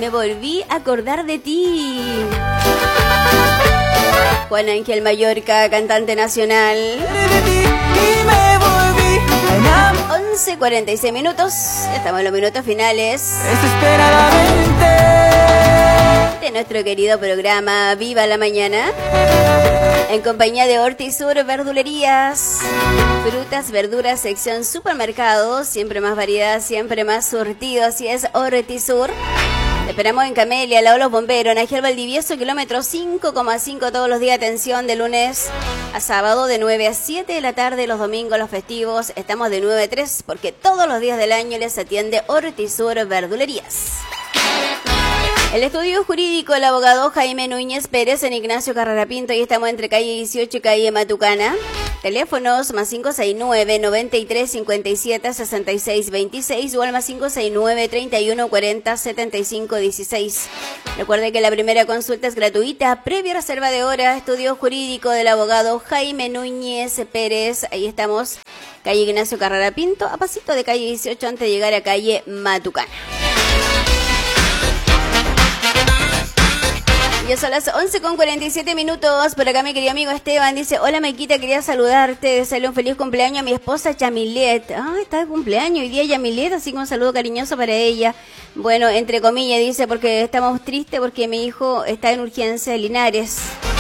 me volví a acordar de ti. Juan Ángel Mallorca, cantante nacional. 11:46 minutos. Estamos en los minutos finales de nuestro querido programa Viva la Mañana. En compañía de Hortisur Verdulerías. Frutas, verduras, sección supermercados. Siempre más variedad, siempre más surtido. Así es, Hortisur. Te esperamos en Camelia, al lado de los bomberos, en Ángel Valdivieso, kilómetro 5,5 todos los días. Atención, de lunes a sábado, de 9 a 7 de la tarde, los domingos, los festivos. Estamos de 9 a 3 porque todos los días del año les atiende Hortisur Verdulerías. El estudio jurídico, el abogado Jaime Núñez Pérez en Ignacio Carrera Pinto. Y estamos entre calle 18 y calle Matucana. Teléfonos más 569-93-57-66-26 o al más 569-31-40-75-16. Recuerde que la primera consulta es gratuita, previa reserva de hora. Estudio jurídico del abogado Jaime Núñez Pérez. Ahí estamos, calle Ignacio Carrera Pinto, a pasito de calle 18 antes de llegar a calle Matucana. Ya son las 11:47 minutos. Por acá mi querido amigo Esteban dice: hola Mequita, quería saludarte, desearle un feliz cumpleaños a mi esposa Yamilet. Está de cumpleaños hoy día Yamilet, así que un saludo cariñoso para ella. Bueno, entre comillas dice, porque estamos tristes porque mi hijo está en urgencia de Linares.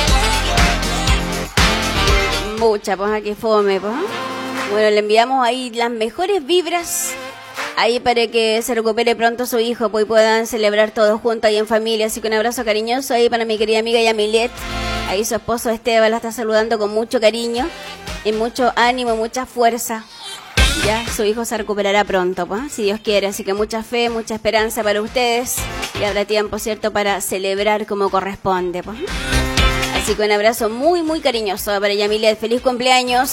Mucha, pues aquí fome, pues. Bueno, le enviamos ahí las mejores vibras ahí para que se recupere pronto su hijo, pues puedan celebrar todos juntos ahí en familia. Así que un abrazo cariñoso ahí para mi querida amiga Yamilet. Ahí su esposo Esteban la está saludando con mucho cariño y mucho ánimo, mucha fuerza. Ya su hijo se recuperará pronto, pues, si Dios quiere. Así que mucha fe, mucha esperanza para ustedes. Y habrá tiempo, ¿cierto?, para celebrar como corresponde, pues. Así que un abrazo muy, muy cariñoso para Yamilet. Feliz cumpleaños.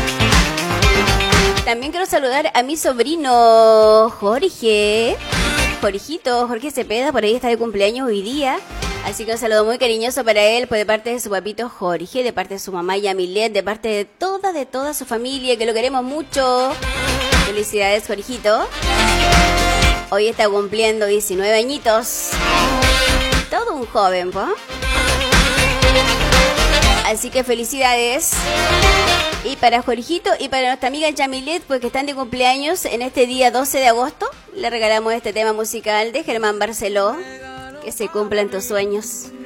También quiero saludar a mi sobrino Jorge. Jorge Cepeda, por ahí está de cumpleaños hoy día. Así que un saludo muy cariñoso para él, pues de parte de su papito Jorge, de parte de su mamá Yamilet, de parte de toda su familia, que lo queremos mucho. Felicidades, Jorgito. Hoy está cumpliendo 19 añitos. Todo un joven, ¿po? Así que felicidades. Y para Jorgito y para nuestra amiga Yamilet, pues que están de cumpleaños en este día 12 de agosto, le regalamos este tema musical de Germán Barceló. Que se cumplan tus sueños.